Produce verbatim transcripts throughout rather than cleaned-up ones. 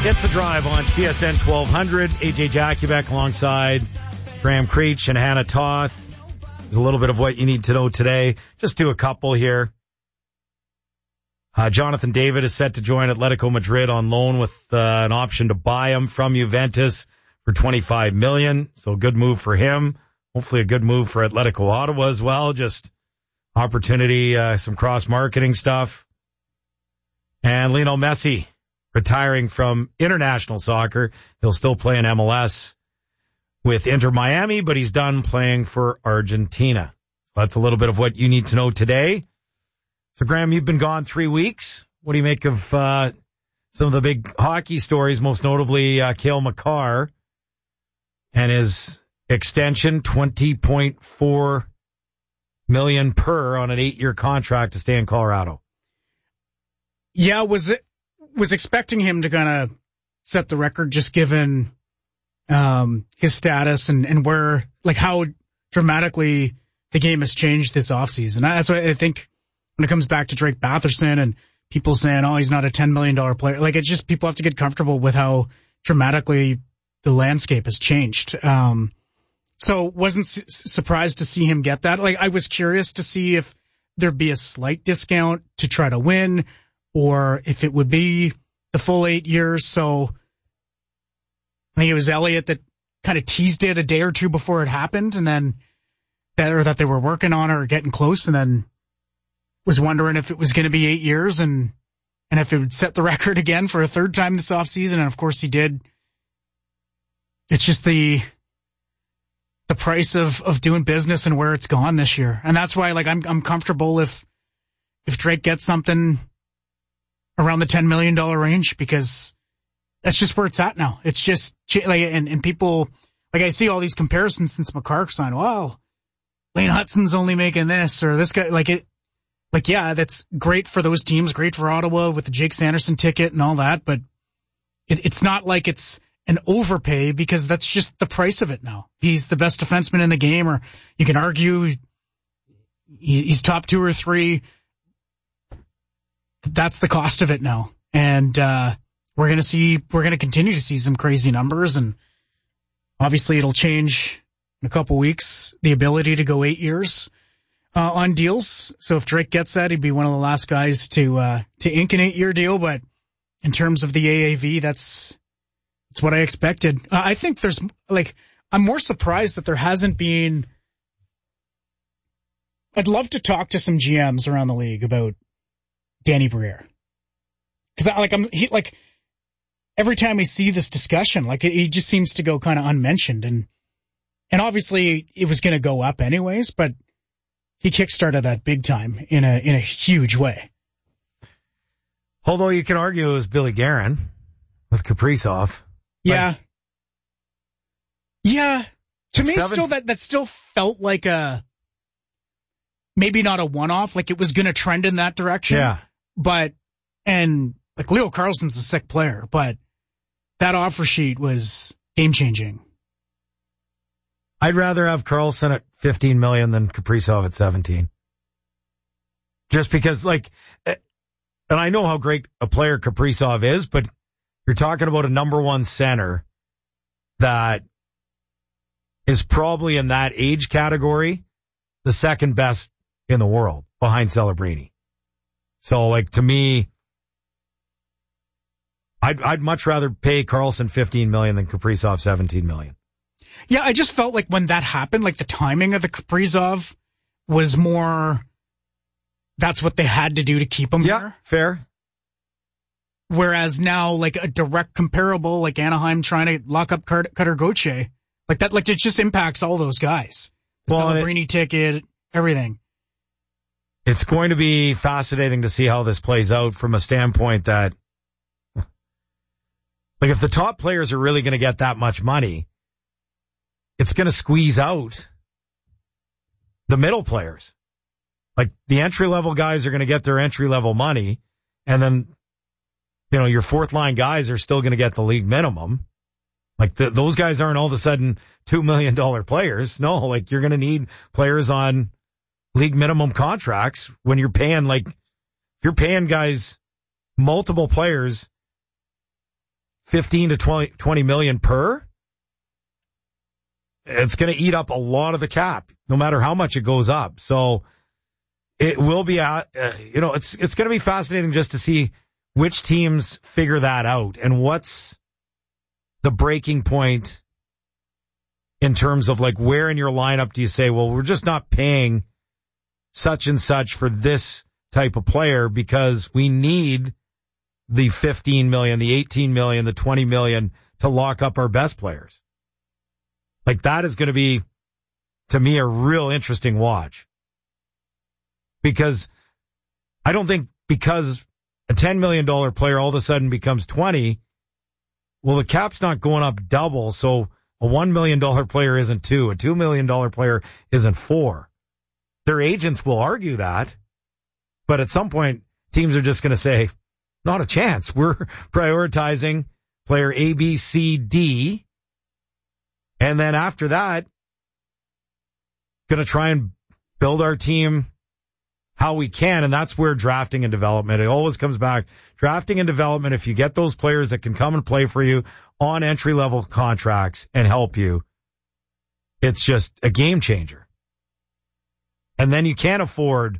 It's The Drive on T S N twelve hundred. A J Jakubek alongside Graham Creech and Hannah Toth. There's a little bit of what you need to know today. Just do a couple here. Uh, Jonathan David is set to join Atletico Madrid on loan with uh, an option to buy him from Juventus for twenty-five million dollars. So good move for him. Hopefully a good move for Atletico Ottawa as well. Just opportunity, uh, some cross-marketing stuff. And Lionel Messi retiring from international soccer. He'll still play in M L S with Inter Miami, but he's done playing for Argentina. That's a little bit of what you need to know today. So, Graham, you've been gone three weeks. What do you make of uh, some of the big hockey stories, most notably uh, Cale Makar and his extension, twenty point four million dollars per on an eight-year contract to stay in Colorado? Yeah, was it was expecting him to kind of set the record just given um, his status and, and where, like how dramatically the game has changed this offseason. That's why I think when it comes back to Drake Batherson and people saying, oh, he's not a ten million dollars player, like it's just people have to get comfortable with how dramatically the landscape has changed. Um, so wasn't su- surprised to see him get that. Like I was curious to see if there'd be a slight discount to try to win, or if it would be the full eight years. So I think it was Elliott that kind of teased it a day or two before it happened, and then that, or that they were working on it or getting close, and then was wondering if it was going to be eight years and and if it would set the record again for a third time this offseason. And of course he did. It's just the the price of, of doing business and where it's gone this year. And that's why like I'm I'm comfortable if if Drake gets something around the ten million dollars range, because that's just where it's at now. It's just like, and, and people, like I see all these comparisons since Makar signed. Wow, Lane Hutson's only making this, or this guy, like it, like, yeah, that's great for those teams, great for Ottawa with the Jake Sanderson ticket and all that, but it, it's not like it's an overpay, because that's just the price of it now. He's the best defenseman in the game, or you can argue he's top two or three. That's the cost of it now. And, uh, we're going to see, we're going to continue to see some crazy numbers, and obviously it'll change in a couple weeks, the ability to go eight years, uh, on deals. So if Drake gets that, he'd be one of the last guys to, uh, to ink an eight year deal. But in terms of the A A V, that's, that's what I expected. Uh, I think there's like, I'm more surprised that there hasn't been, I'd love to talk to some G Ms around the league about Danny Briere. Cause I, like, I'm, he, like, every time I see this discussion, like, it, he just seems to go kind of unmentioned, and, and obviously it was going to go up anyways, but he kickstarted that big time in a, in a huge way. Although you can argue it was Billy Guerin with Kaprizov. Yeah. Like, yeah. To me, seven... still, that, that still felt like a, maybe not a one-off, like it was going to trend in that direction. Yeah. But, and like Leo Carlsson's a sick player, but that offer sheet was game-changing. I'd rather have Carlsson at fifteen million dollars than Kaprizov at seventeen. Just because, like, and I know how great a player Kaprizov is, but you're talking about a number one center that is probably in that age category the second best in the world behind Celebrini. So, like, to me, I'd, I'd much rather pay Carlsson fifteen million dollars than Kaprizov seventeen million dollars. Yeah, I just felt like when that happened, like the timing of the Kaprizov was more, that's what they had to do to keep him yeah, there. Fair. Whereas now, like a direct comparable, like Anaheim trying to lock up Cutter Gauthier, like that, like it just impacts all those guys. The well, Celebrini it, ticket, everything. It's going to be fascinating to see how this plays out from a standpoint that, like, if the top players are really going to get that much money, it's going to squeeze out the middle players. Like, the entry-level guys are going to get their entry-level money, and then, you know, your fourth-line guys are still going to get the league minimum. Like, the, those guys aren't all of a sudden two million dollars players. No, like, you're going to need players on league minimum contracts when you're paying, like, if you're paying guys, multiple players, fifteen to twenty million per, it's going to eat up a lot of the cap, no matter how much it goes up. So it will be, uh, you know, it's it's going to be fascinating just to see which teams figure that out and what's the breaking point in terms of like where in your lineup do you say, well, we're just not paying such and such for this type of player because we need the fifteen million, the eighteen million, the twenty million to lock up our best players. Like that is going to be, to me, a real interesting watch. Because I don't think because a ten million dollars player all of a sudden becomes twenty, well, the cap's not going up double, so a one million dollars player isn't two, a two million dollars player isn't four. Their agents will argue that, but at some point, teams are just going to say, not a chance. We're prioritizing player A, B, C, D, and then after that, going to try and build our team how we can, and that's where drafting and development, it always comes back. Drafting and development, if you get those players that can come and play for you on entry-level contracts and help you, it's just a game changer. And then you can't afford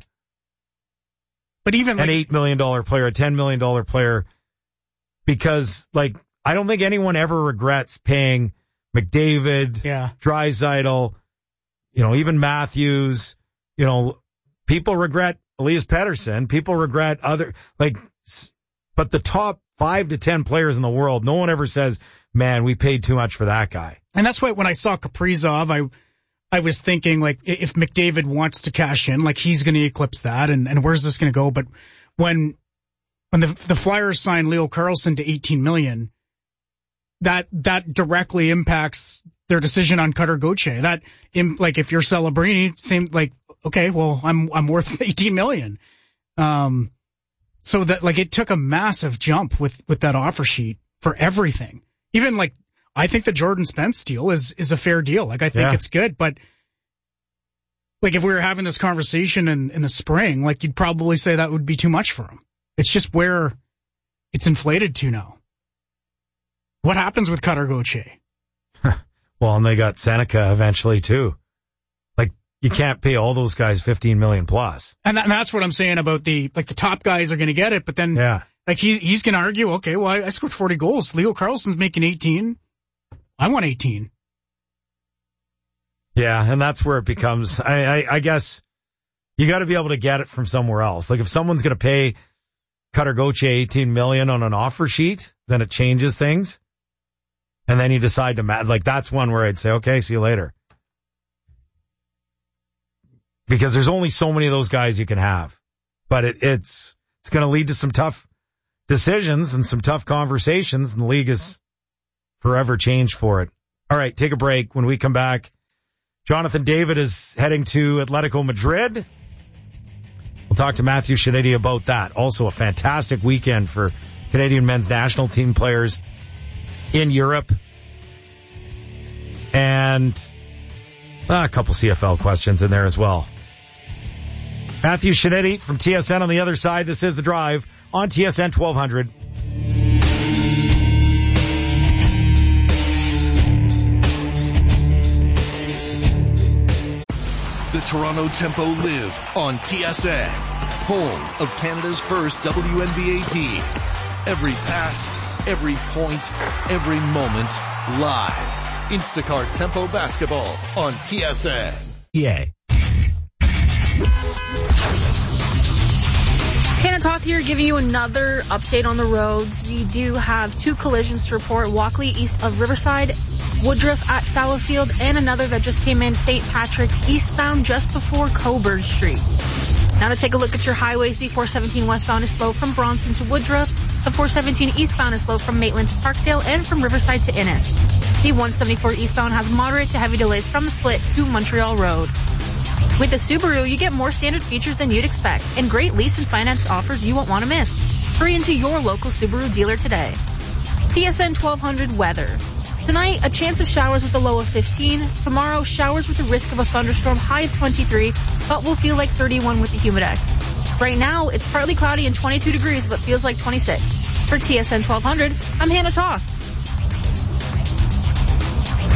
but even an like, eight million dollars player, a ten million dollars player, because, like, I don't think anyone ever regrets paying McDavid, yeah. Draisaitl, you know, even Matthews, you know, people regret Elias Pettersson. People regret other, like, but the top five to ten players in the world, no one ever says, man, we paid too much for that guy. And that's why when I saw Kaprizov, I, I was thinking, like, if McDavid wants to cash in, like, he's going to eclipse that, and, and where's this going to go? But when, when the, the Flyers signed Leo Carlsson to eighteen million, that, that directly impacts their decision on Cutter Gauthier. That, in, like, if you're Celebrini, same, like, okay, well, I'm, I'm worth eighteen million. Um, so that, like, it took a massive jump with, with that offer sheet for everything. Even, like, I think the Jordan Spence deal is, is a fair deal. Like, I think yeah. it's good, but, like, if we were having this conversation in, in the spring, like, you'd probably say that would be too much for him. It's just where it's inflated to now. What happens with Cutter Gauthier? Well, and they got Seneca eventually, too. Like, you can't pay all those guys fifteen million plus. And, that, and that's what I'm saying about the, like, the top guys are going to get it, but then, yeah. like, he, he's going to argue, okay, well, I, I scored forty goals. Leo Carlsson's making eighteen. I want eighteen. Yeah, and that's where it becomes, I, I, I guess, you got to be able to get it from somewhere else. Like, if someone's going to pay Cutter Gauthier eighteen million on an offer sheet, then it changes things. And then you decide to, like, that's one where I'd say, okay, see you later. Because there's only so many of those guys you can have. But it, it's, it's going to lead to some tough decisions and some tough conversations, and the league is forever changed for it. All right, take a break. When we come back, Jonathan David is heading to Atletico Madrid. We'll talk to Matthew Shinidy about that. Also a fantastic weekend for Canadian men's national team players in Europe. And uh, a couple C F L questions in there as well. Matthew Shinidy from T S N on the other side. This is The Drive on T S N twelve hundred. The Toronto Tempo live on T S N, home of Canada's first W N B A team. Every pass, every point, every moment, live. Instacart Tempo Basketball on T S N. Yay. Hannah Toth here, giving you another update on the roads. We do have two collisions to report. Walkley east of Riverside, Woodruff at Fallowfield, and another that just came in, Saint Patrick eastbound just before Coburn Street. Now to take a look at your highways, the four seventeen westbound is slow from Bronson to Woodruff. The four seventeen eastbound is slow from Maitland to Parkdale and from Riverside to Innis. The one seventy-four eastbound has moderate to heavy delays from the split to Montreal Road. With the Subaru, you get more standard features than you'd expect and great lease and finance offers you won't want to miss. Hurry into your local Subaru dealer today. T S N twelve hundred weather. Tonight, a chance of showers with a low of fifteen. Tomorrow, showers with a risk of a thunderstorm, high of twenty-three, but will feel like thirty-one with the humidex. Right now, it's partly cloudy and twenty-two degrees, but feels like twenty-six. For T S N twelve hundred, I'm Hannah Toth.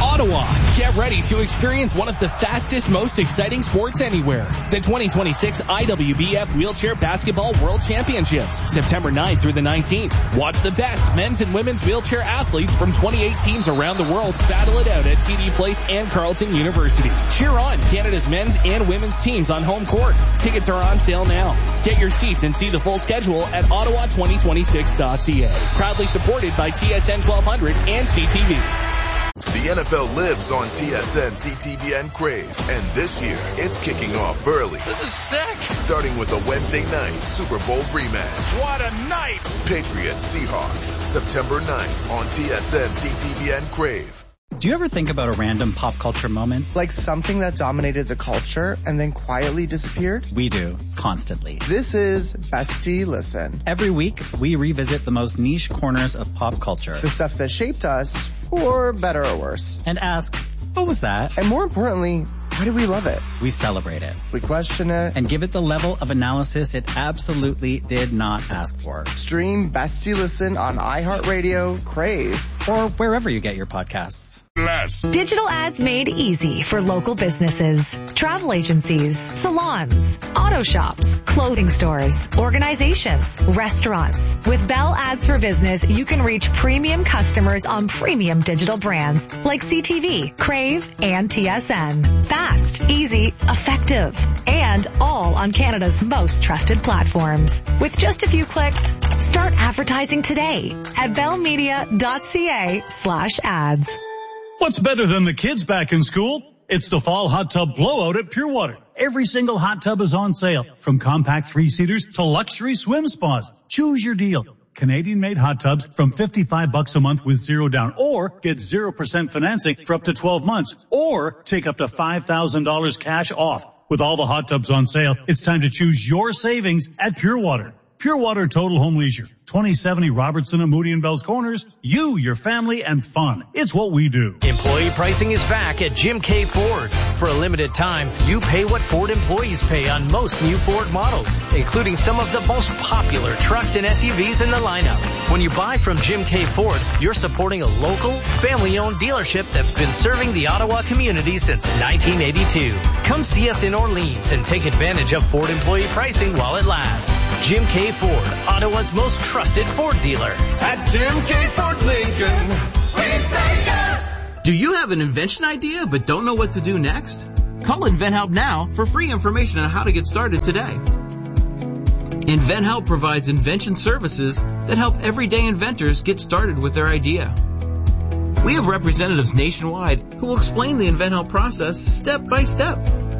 Ottawa, get ready to experience one of the fastest, most exciting sports anywhere. The twenty twenty-six I W B F Wheelchair Basketball World Championships, September ninth through the nineteenth. Watch the best men's and women's wheelchair athletes from twenty-eight teams around the world battle it out at T D Place and Carleton University. Cheer on Canada's men's and women's teams on home court. Tickets are on sale now. Get your seats and see the full schedule at ottawa twenty twenty-six dot c a. Proudly supported by T S N twelve hundred and C T V. The N F L lives on T S N, C T V, and Crave. And this year, it's kicking off early. This is sick. Starting with a Wednesday night Super Bowl rematch. What a night. Patriots Seahawks, September ninth on T S N, C T V, and Crave. Do you ever think about a random pop culture moment? Like something that dominated the culture and then quietly disappeared? We do, constantly. This is Bestie Listen. Every week, we revisit the most niche corners of pop culture. The stuff that shaped us, for better or worse. And ask, what was that? And more importantly, why do we love it? We celebrate it. We question it. And give it the level of analysis it absolutely did not ask for. Stream Bestie Listen on iHeartRadio, Crave, or wherever you get your podcasts. Less. Digital ads made easy for local businesses, travel agencies, salons, auto shops, clothing stores, organizations, restaurants. With Bell Ads for Business, you can reach premium customers on premium digital brands like C T V, Crave, and T S N. Fast, easy, effective, and all on Canada's most trusted platforms. With just a few clicks, start advertising today at bellmedia.ca slash ads. What's better than the kids back in school? It's the fall hot tub blowout at Pure Water. Every single hot tub is on sale, from compact three-seaters to luxury swim spas. Choose your deal. Canadian-made hot tubs from fifty-five bucks a month with zero down, or get zero percent financing for up to twelve months, or take up to five thousand dollars cash off. With all the hot tubs on sale, it's time to choose your savings at Pure Water. Pure Water Total Home Leisure, twenty seventy Robertson and Moody and Bells Corners. You, your family, and fun. It's what we do. Employee pricing is back at Jim K. Ford. For a limited time, you pay what Ford employees pay on most new Ford models, including some of the most popular trucks and S U Vs in the lineup. When you buy from Jim K. Ford, you're supporting a local, family-owned dealership that's been serving the Ottawa community since nineteen eighty-two. Come see us in Orleans and take advantage of Ford employee pricing while it lasts. Jim K. Ford, Ottawa's most trusted Ford dealer. At Jim K. Ford Lincoln, we say yes! Do you have an invention idea but don't know what to do next? Call InventHelp now for free information on how to get started today. InventHelp provides invention services that help everyday inventors get started with their idea. We have representatives nationwide who will explain the InventHelp process step by step.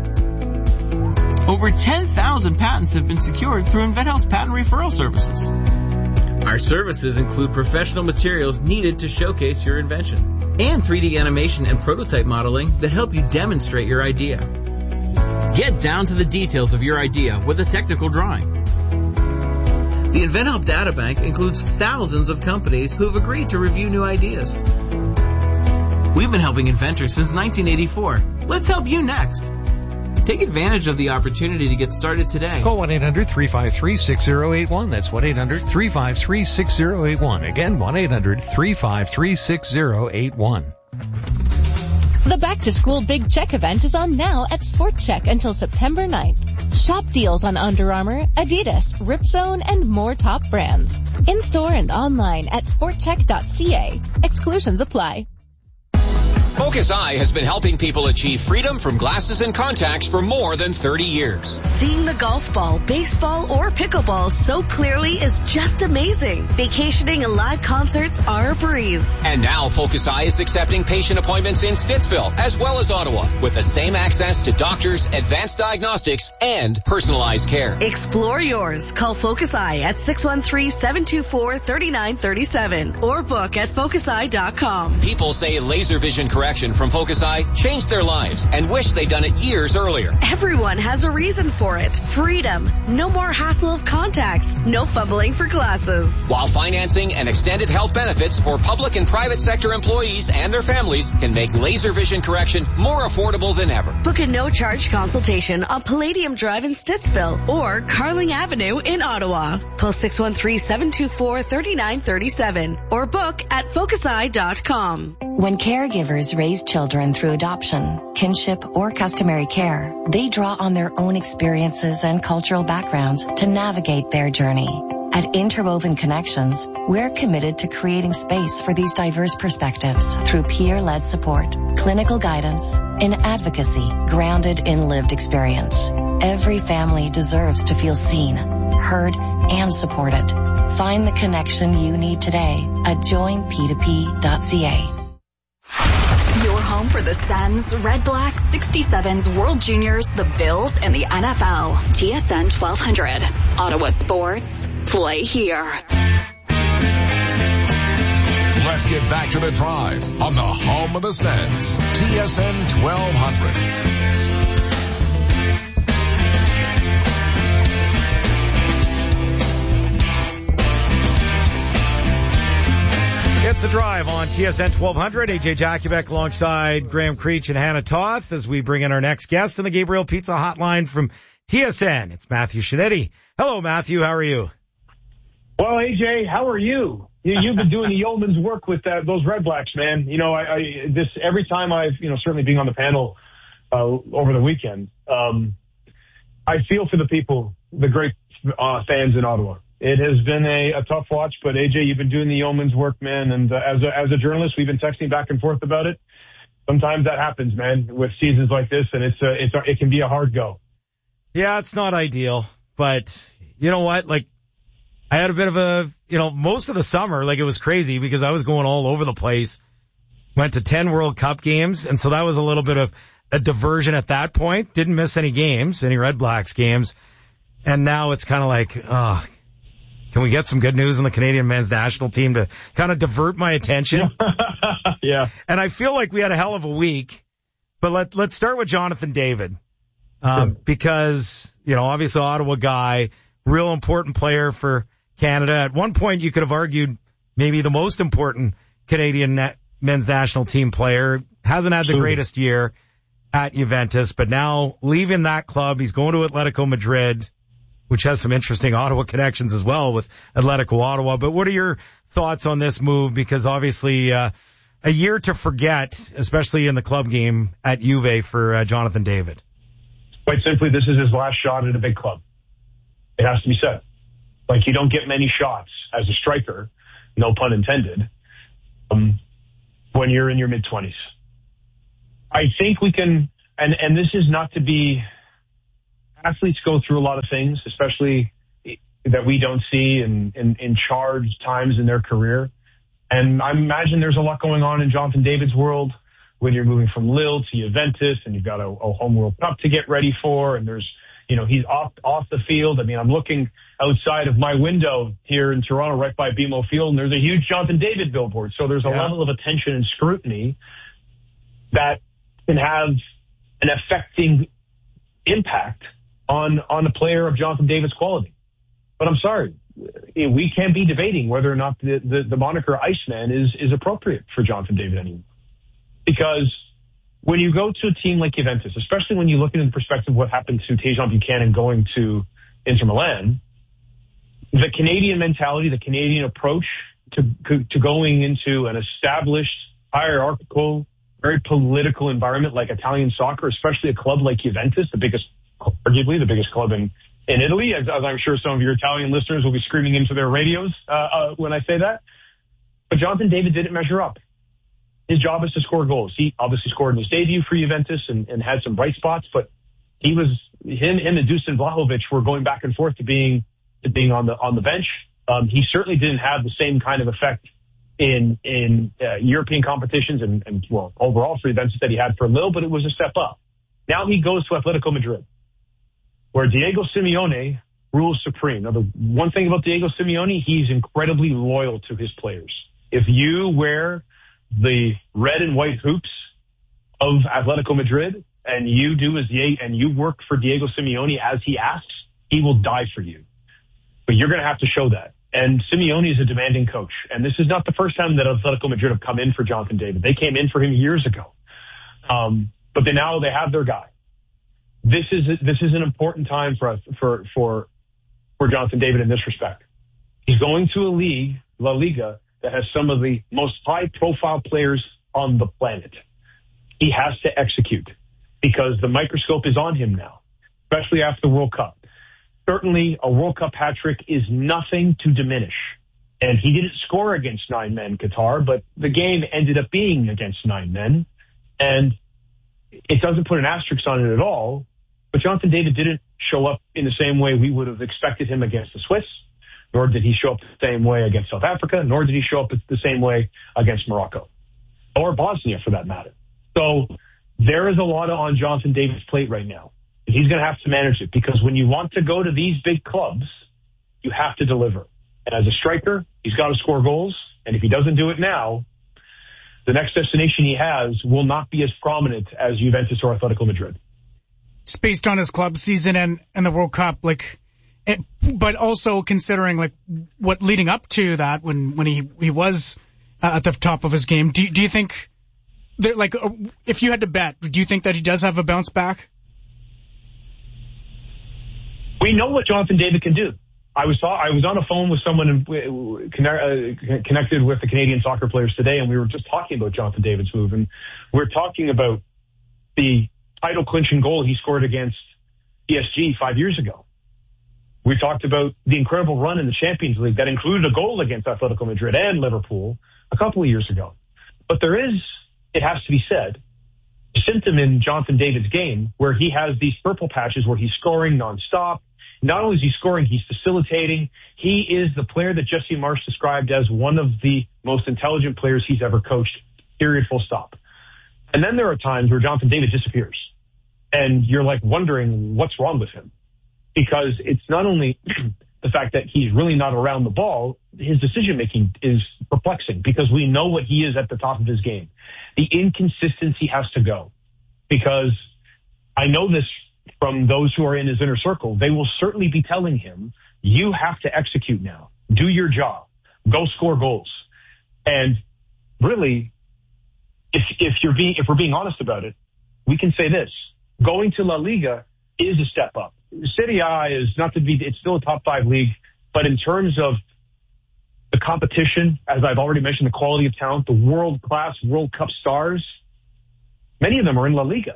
Over ten thousand patents have been secured through InventHelp's patent referral services. Our services include professional materials needed to showcase your invention and three D animation and prototype modeling that help you demonstrate your idea. Get down to the details of your idea with a technical drawing. The InventHelp Databank includes thousands of companies who have agreed to review new ideas. We've been helping inventors since nineteen eighty-four. Let's help you next. Take advantage of the opportunity to get started today. Call one eight hundred three five three six zero eight one. That's one eight hundred three five three six zero eight one. Again, one eight hundred three five three six zero eight one. The Back to School Big Check event is on now at Sport Check until September ninth. Shop deals on Under Armour, Adidas, Ripzone, and more top brands. In-store and online at sport check dot c a. Exclusions apply. Focus Eye has been helping people achieve freedom from glasses and contacts for more than thirty years. Seeing the golf ball, baseball, or pickleball so clearly is just amazing. Vacationing and live concerts are a breeze. And now Focus Eye is accepting patient appointments in Stittsville as well as Ottawa with the same access to doctors, advanced diagnostics, and personalized care. Explore yours. Call Focus Eye at six one three, seven two four, three nine three seven or book at focus eye dot com. People say laser vision correction from Focus Eye changed their lives and wish they'd done it years earlier. Everyone has a reason for it. Freedom. No more hassle of contacts. No fumbling for glasses. While financing and extended health benefits for public and private sector employees and their families can make laser vision correction more affordable than ever. Book a no-charge consultation on Palladium Drive in Stittsville or Carling Avenue in Ottawa. Call six one three, seven two four, three nine three seven or book at focus eye dot com. When caregivers raise children through adoption, kinship, or customary care, they draw on their own experiences and cultural backgrounds to navigate their journey. At Interwoven Connections, we're committed to creating space for these diverse perspectives through peer-led support, clinical guidance, and advocacy grounded in lived experience. Every family deserves to feel seen, heard, and supported. Find the connection you need today at join p two p dot c a. Your home for the Sens, Red Blacks, sixty-sevens, World Juniors, the Bills, and the N F L. T S N twelve hundred. Ottawa Sports. Play here. Let's get back to the Drive on the home of the Sens. T S N twelve hundred. It's The Drive on T S N twelve hundred. A J Jakubek alongside Graham Creech and Hannah Toth as we bring in our next guest in the Gabriel Pizza Hotline from T S N. It's Matthew Shinetti. Hello, Matthew. How are you? Well, A J, how are you? you you've been doing the yeoman's work with that, those Red Blacks, man. You know, I, I this every time I've, you know, certainly being on the panel uh, over the weekend, um, I feel for the people, the great uh, fans in Ottawa. It has been a, a tough watch, but A J, you've been doing the yeoman's work, man. And uh, as a, as a journalist, we've been texting back and forth about it. Sometimes that happens, man, with seasons like this, and it's a, it's a, it can be a hard go. Yeah, it's not ideal, but you know what? Like, I had a bit of a, you know, most of the summer, like it was crazy because I was going all over the place. Went to ten World Cup games, and so that was a little bit of a diversion at that point. Didn't miss any games, any Red Blacks games, and now it's kind of like, oh. Can we get some good news on the Canadian men's national team to kind of divert my attention? Yeah. And I feel like we had a hell of a week, but let, let's start with Jonathan David. Um, sure. Because, you know, obviously Ottawa guy, real important player for Canada. At one point you could have argued maybe the most important Canadian na- men's national team player. Hasn't had the sure. greatest year at Juventus, but now leaving that club, he's going to Atletico Madrid, which has some interesting Ottawa connections as well with Atletico Ottawa. But what are your thoughts on this move? Because obviously uh, a year to forget, especially in the club game at Juve for uh, Jonathan David. Quite simply, this is his last shot at a big club. It has to be said. Like, you don't get many shots as a striker, no pun intended, um, when you're in your mid-twenties. I think we can, and, and this is not to be... Athletes go through a lot of things, especially that we don't see in, in, in charged times in their career. And I imagine there's a lot going on in Jonathan David's world when you're moving from Lille to Juventus and you've got a, a home World Cup to get ready for. And there's, you know, he's off, off the field. I mean, I'm looking outside of my window here in Toronto, right by B M O Field, and there's a huge Jonathan David billboard. So there's a yeah. level of attention and scrutiny that can have an affecting impact on, on a player of Jonathan David's quality. But I'm sorry, we can't be debating whether or not the, the, the moniker Iceman is, is appropriate for Jonathan David anymore. Because when you go to a team like Juventus, especially when you look into the perspective of what happened to Tajon Buchanan going to Inter Milan, the Canadian mentality, the Canadian approach to, to going into an established, hierarchical, very political environment like Italian soccer, especially a club like Juventus, the biggest arguably the biggest club in, in Italy, as, as I'm sure some of your Italian listeners will be screaming into their radios uh, uh, when I say that. But Jonathan David didn't measure up. His job is to score goals. He obviously scored in his debut for Juventus and, and had some bright spots, but he was him, him and Dusan Vlahovic were going back and forth to being to being on the on the bench. Um, he certainly didn't have the same kind of effect in in uh, European competitions and, and well overall for Juventus that he had for Lille, but it was a step up. Now he goes to Atletico Madrid, where Diego Simeone rules supreme. Now, the one thing about Diego Simeone, he's incredibly loyal to his players. If you wear the red and white hoops of Atletico Madrid and you do as the, and you work for Diego Simeone as he asks, he will die for you. But you're going to have to show that. And Simeone is a demanding coach. And this is not the first time that Atletico Madrid have come in for Jonathan David. They came in for him years ago. Um, but they now they have their guy. This is this is an important time for us for for for Jonathan David in this respect. He's going to a league, La Liga, that has some of the most high-profile players on the planet. He has to execute because the microscope is on him now, especially after the World Cup. Certainly, a World Cup hat trick is nothing to diminish. And he didn't score against nine men, Qatar, but the game ended up being against nine men. And it doesn't put an asterisk on it at all. But Jonathan David didn't show up in the same way we would have expected him against the Swiss, nor did he show up the same way against South Africa, nor did he show up the same way against Morocco, or Bosnia for that matter. So there is a lot on Jonathan David's plate right now. He's going to have to manage it because when you want to go to these big clubs, you have to deliver. And as a striker, he's got to score goals. And if he doesn't do it now, the next destination he has will not be as prominent as Juventus or Atletico Madrid. It's based on his club season and, and the World Cup, like, it, but also considering like what leading up to that when, when he, he was uh, at the top of his game. Do, do you think that, like, uh, if you had to bet, do you think that he does have a bounce back? We know what Jonathan David can do. I was I was on a phone with someone in, uh, connected with the Canadian soccer players today, and we were just talking about Jonathan David's move, and we we're talking about the title-clinching goal he scored against P S G five years ago. We talked about the incredible run in the Champions League that included a goal against Atletico Madrid and Liverpool a couple of years ago. But there is, it has to be said, a symptom in Jonathan David's game where he has these purple patches where he's scoring nonstop. Not only is he scoring, he's facilitating. He is the player that Jesse Marsch described as one of the most intelligent players he's ever coached, period, full stop. And then there are times where Jonathan David disappears. And you're like wondering what's wrong with him. Because it's not only the fact that he's really not around the ball, his decision-making is perplexing because we know what he is at the top of his game. The inconsistency has to go. Because I know this from those who are in his inner circle. They will certainly be telling him, you have to execute now. Do your job. Go score goals. And really, if if you're being if we're being honest about it, we can say this. Going to La Liga is a step up. Serie A is not to be, it's still a top five league, but in terms of the competition, as I've already mentioned, the quality of talent, the world-class World Cup stars, many of them are in La Liga.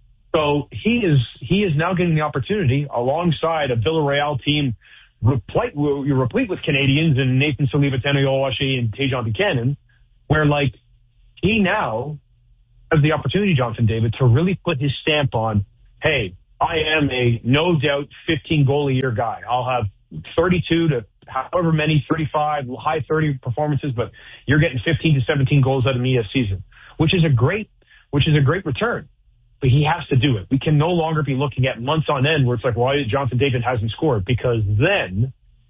So he is he is now getting the opportunity alongside a Villarreal team replete, replete with Canadians and Nathan Saliba, Teno Iwashi, and Tajon Buchanan, where like he now has the opportunity, Jonathan David, to really put his stamp on, hey, I am a no doubt fifteen goal a year guy. I'll have thirty-two to however many, thirty-five, high thirty performances, but you're getting fifteen to seventeen goals out of me a season, which is a great, which is a great return. But he has to do it. We can no longer be looking at months on end where it's like, why Jonathan David hasn't scored? Because then,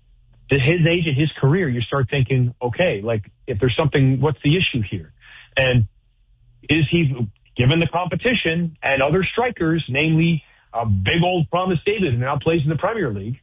at his age and his career, you start thinking, okay, like if there's something, what's the issue here? And is he, given the competition and other strikers, namely a big old Promise David who now plays in the Premier League,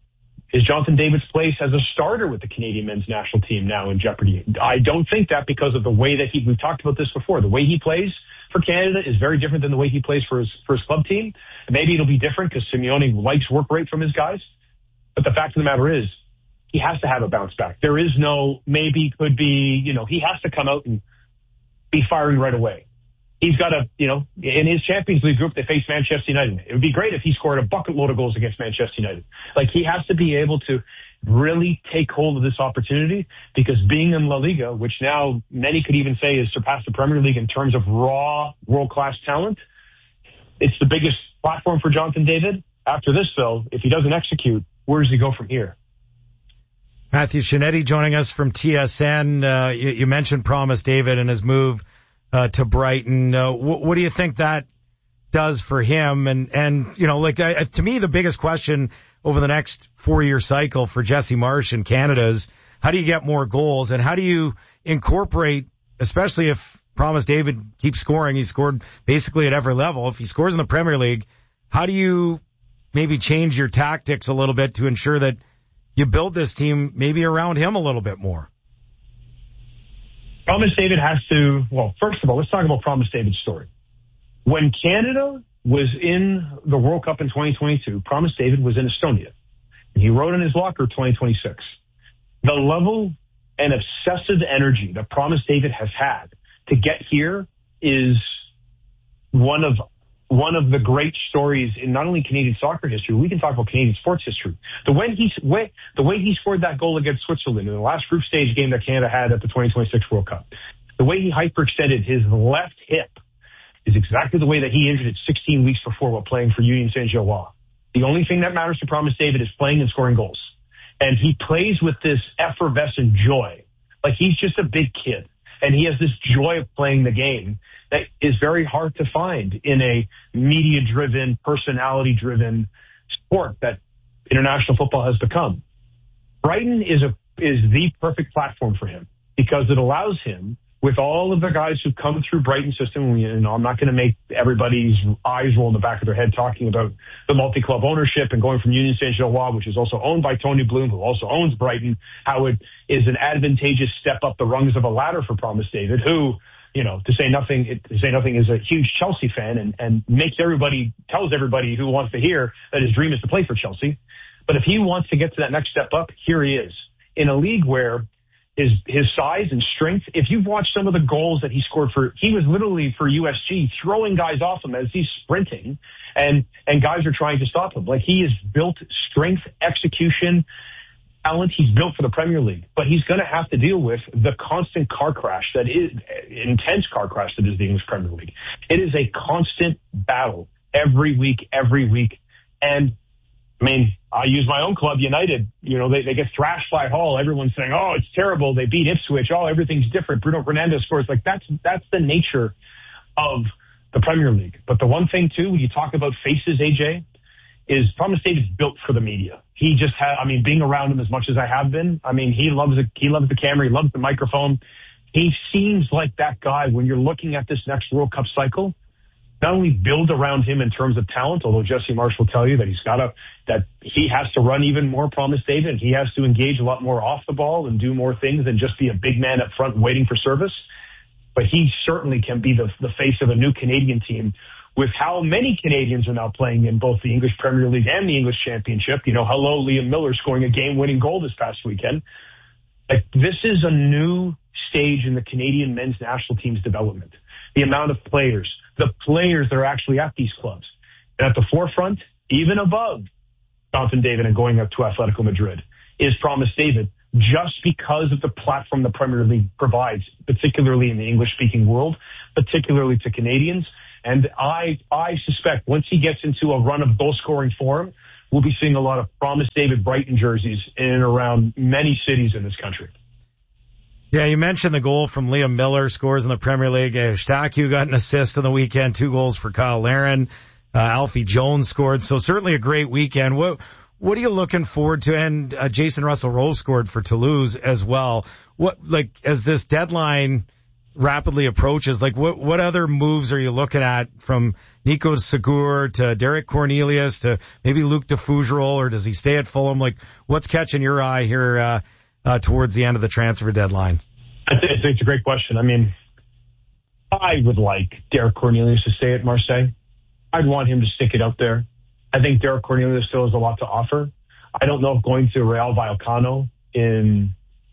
is Jonathan David's place as a starter with the Canadian men's national team now in jeopardy? I don't think that because of the way that he, we've talked about this before, the way he plays for Canada is very different than the way he plays for his, for his club team. And maybe it'll be different because Simeone likes work rate from his guys. But the fact of the matter is, he has to have a bounce back. There is no maybe, could be, you know, he has to come out and be firing right away. He's got to, you know, in his Champions League group, they face Manchester United. It would be great if he scored a bucket load of goals against Manchester United. Like, he has to be able to really take hold of this opportunity because being in La Liga, which now many could even say has surpassed the Premier League in terms of raw world-class talent, it's the biggest platform for Jonathan David. After this, though, if he doesn't execute, where does he go from here? Matthew Shinetti joining us from T S N. Uh, you, you mentioned Promise David and his move uh, to Brighton. Uh, wh- what do you think that does for him? And, and you know, like uh, to me, the biggest question over the next four-year cycle for Jesse Marsch in Canada is how do you get more goals and how do you incorporate, especially if Promise David keeps scoring, he's scored basically at every level. If he scores in the Premier League, how do you maybe change your tactics a little bit to ensure that you build this team maybe around him a little bit more? Promise David has to, well, first of all, let's talk about Promise David's story. When Canada was in the World Cup in twenty twenty-two, Promise David was in Estonia. And he wrote in his locker twenty twenty-six. The level and obsessive energy that Promise David has had to get here is one of one of the great stories in not only Canadian soccer history, we can talk about Canadian sports history. The way he, way, the way he scored that goal against Switzerland in the last group stage game that Canada had at the twenty twenty-six World Cup, the way he hyperextended his left hip is exactly the way that he injured it sixteen weeks before while playing for Union Saint-Gilloise. The only thing that matters to Promise David is playing and scoring goals. And he plays with this effervescent joy. Like he's just a big kid. And he has this joy of playing the game that is very hard to find in a media-driven, personality-driven sport that international football has become. Brighton is a is the perfect platform for him because it allows him, with all of the guys who come through Brighton system, you know, I'm not going to make everybody's eyes roll in the back of their head talking about the multi-club ownership and going from Union Saint-Gilloise, which is also owned by Tony Bloom, who also owns Brighton, how it is an advantageous step up the rungs of a ladder for Promise David, who, you know, to say nothing, to say nothing is a huge Chelsea fan and, and makes everybody, tells everybody who wants to hear that his dream is to play for Chelsea. But if he wants to get to that next step up, here he is. In a league where His, his size and strength. If you've watched some of the goals that he scored for, he was literally for U S G throwing guys off him as he's sprinting and, and guys are trying to stop him. Like he is built strength, execution, talent. He's built for the Premier League, but he's going to have to deal with the constant car crash that is intense car crash that is the English Premier League. It is a constant battle every week, every week. And I mean, I use my own club, United. You know, they, they get thrashed by Hull. Everyone's saying, oh, it's terrible. They beat Ipswich. Oh, everything's different. Bruno Fernandes scores. Like, that's that's the nature of the Premier League. But the one thing, too, when you talk about faces, A J, is Promise David's built for the media. He just had, I mean, being around him as much as I have been, I mean, he loves it. He loves the camera. He loves the microphone. He seems like that guy when you're looking at this next World Cup cycle. Not only build around him in terms of talent, although Jesse Marsh will tell you that he's got to, that he has to run even more, Promise David. He has to engage a lot more off the ball and do more things than just be a big man up front waiting for service. But he certainly can be the, the face of a new Canadian team with how many Canadians are now playing in both the English Premier League and the English Championship. You know, hello, Liam Miller scoring a game-winning goal this past weekend. Like, this is a new stage in the Canadian men's national team's development. The amount of players, the players that are actually at these clubs. And at the forefront, even above Jonathan David and going up to Atletico Madrid, is Promise David, just because of the platform the Premier League provides, particularly in the English-speaking world, particularly to Canadians. And I I suspect once he gets into a run of goal-scoring form, we'll be seeing a lot of Promise David Brighton jerseys in and around many cities in this country. Yeah, you mentioned the goal from Liam Miller, scores in the Premier League. Eustáquio got an assist on the weekend, two goals for Kyle Larin. Uh, Alfie Jones scored, so certainly a great weekend. What what are you looking forward to? And uh, Jason Russell-Rowe scored for Toulouse as well. What, like, as this deadline rapidly approaches, like, what what other moves are you looking at from Nico Segur to Derek Cornelius to maybe Luke de Fougerolles, or does he stay at Fulham? Like, what's catching your eye here uh Uh, towards the end of the transfer deadline? I think it's a great question. I mean, I would like Derek Cornelius to stay at Marseille. I'd want him to stick it out there. I think Derek Cornelius still has a lot to offer. I don't know if going to Real Vallecano in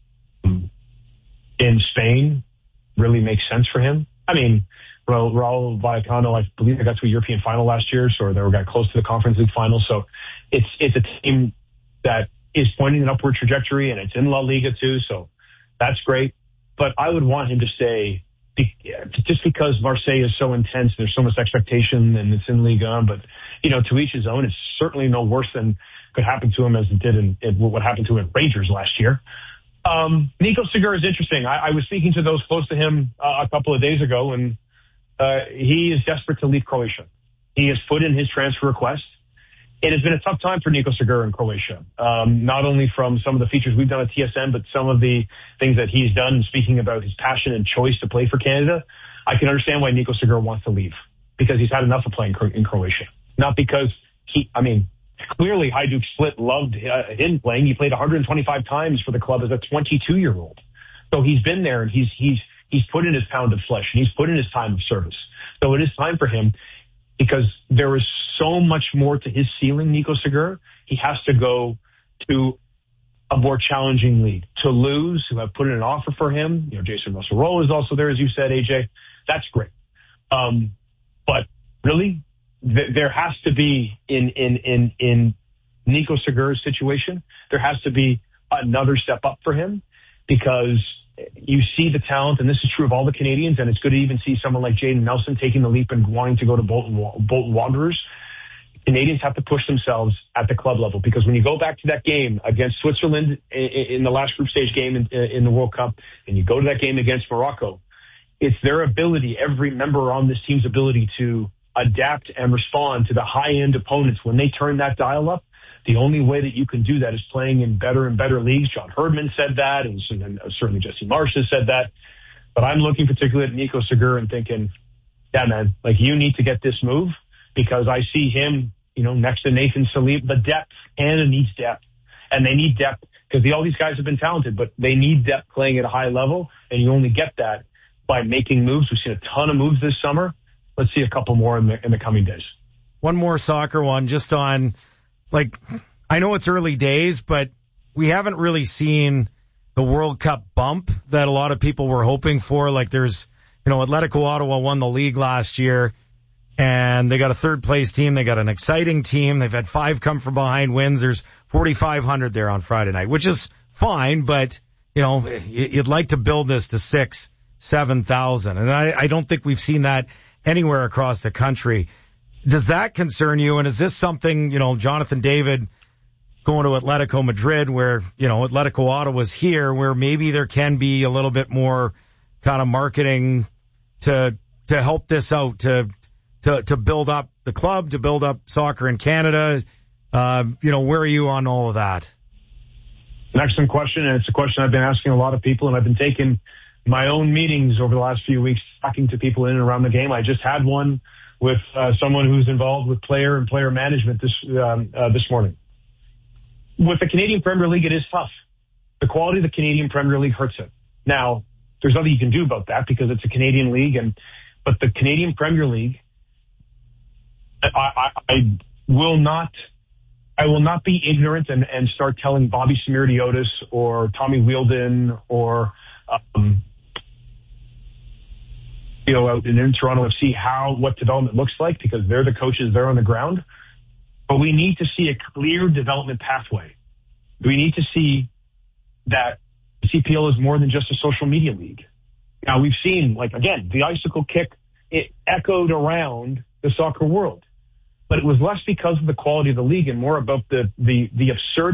in Spain really makes sense for him. I mean, Real, Real Vallecano, I believe they got to a European final last year, so they got close to the Conference League final. So it's it's a team that is pointing an upward trajectory, and it's in La Liga too, so that's great. But I would want him to stay just because Marseille is so intense. There's so much expectation, and it's in Liga. But, you know, to each his own. It's certainly no worse than could happen to him as it did in, in what happened to him at Rangers last year. Um, Nico Segur is interesting. I, I was speaking to those close to him uh, a couple of days ago, and uh, he is desperate to leave Croatia. He has put in his transfer request. It has been a tough time for Nico Segur in Croatia, um, not only from some of the features we've done at T S N, but some of the things that he's done, speaking about his passion and choice to play for Canada. I can understand why Nico Segur wants to leave, because he's had enough of playing in Croatia. Not because he, I mean, clearly Hajduk Split loved uh, him playing. He played one hundred twenty-five times for the club as a twenty-two-year-old. So he's been there, and he's he's he's put in his pound of flesh, and he's put in his time of service. So it is time for him, because there is so much more to his ceiling, Nico Segur. He has to go to a more challenging league. Toulouse, who have put in an offer for him, you know, Jason Russell-Rowe is also there, as you said, A J. That's great. Um, but really, th- there has to be in in in in Nico Segura's situation, there has to be another step up for him, because you see the talent, and this is true of all the Canadians, and it's good to even see someone like Jaden Nelson taking the leap and wanting to go to Bolton, Bolton Wanderers. Canadians have to push themselves at the club level, because when you go back to that game against Switzerland in the last group stage game in, in the World Cup, and you go to that game against Morocco, it's their ability, every member on this team's ability to adapt and respond to the high-end opponents. When they turn that dial up, the only way that you can do that is playing in better and better leagues. John Herdman said that, and certainly Jesse Marsh has said that. But I'm looking particularly at Nico Segura and thinking, yeah, man, like, you need to get this move, because I see him, you know, next to Nathan Saliba. The depth, Canada needs depth, and they need depth because all these guys have been talented, but they need depth playing at a high level, and you only get that by making moves. We've seen a ton of moves this summer. Let's see a couple more in the, in the coming days. One more soccer one, just on, like, I know it's early days, but we haven't really seen the World Cup bump that a lot of people were hoping for. Like, there's, you know, Atletico Ottawa won the league last year, and they got a third place team. They got an exciting team. They've had five come from behind wins. There's forty-five hundred there on Friday night, which is fine, but, you know, you'd like to build this to six, seven thousand. And I, I don't think we've seen that anywhere across the country. Does that concern you? And is this something, you know, Jonathan David going to Atletico Madrid, where, you know, Atletico Ottawa's here, where maybe there can be a little bit more kind of marketing to, to help this out, to, to, to build up the club, to build up soccer in Canada? Uh, you know, where are you on all of that? An excellent question, and it's a question I've been asking a lot of people, and I've been taking my own meetings over the last few weeks, talking to people in and around the game. I just had one with uh, someone who's involved with player and player management this um, uh, this morning. With the Canadian Premier League, it is tough. The quality of the Canadian Premier League hurts it. Now, there's nothing you can do about that because it's a Canadian league, and but the Canadian Premier League, I, I, I will not, I will not be ignorant and, and start telling Bobby Smirniotis or Tommy Wheeldon or um, you know, out in Toronto F C how what development looks like, because they're the coaches, they're on the ground. But we need to see a clear development pathway. We need to see that the C P L is more than just a social media league. Now, we've seen, like, again, the icicle kick, it echoed around the soccer world. But it was less because of the quality of the league and more about the, the, the absurd